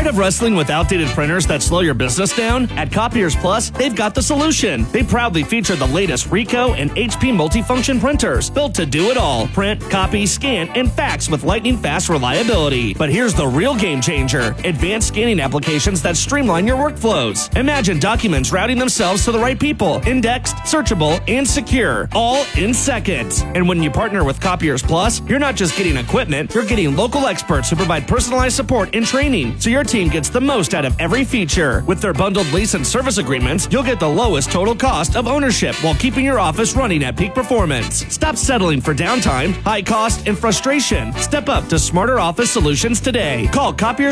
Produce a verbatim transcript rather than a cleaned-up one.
Tired of wrestling with outdated printers that slow your business down? At Copiers Plus, they've got the solution. They proudly feature the latest Ricoh and H P multifunction printers, built to do it all. Print, copy, scan, and fax with lightning-fast reliability. But here's the real game changer. Advanced scanning applications that streamline your workflows. Imagine documents routing themselves to the right people, indexed, searchable, and secure, all in seconds. And when you partner with Copiers Plus, you're not just getting equipment, you're getting local experts who provide personalized support and training, so your team gets the most out of every feature. With their bundled lease and service agreements, you'll get the lowest total cost of ownership while keeping your office running at peak performance. Stop settling for downtime, high cost, and frustration. Step up to smarter office solutions today. Call Copiers